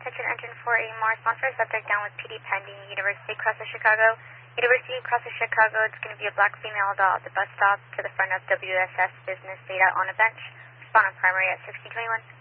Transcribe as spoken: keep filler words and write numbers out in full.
Attention engine for a Mars sponsor, subject down with P D pending, University Cross of Chicago. University Cross of Chicago, it's going to be a black female adult at the bus stop to the front of W S S Business Data on a bench. Respond on primary at sixty twenty-one.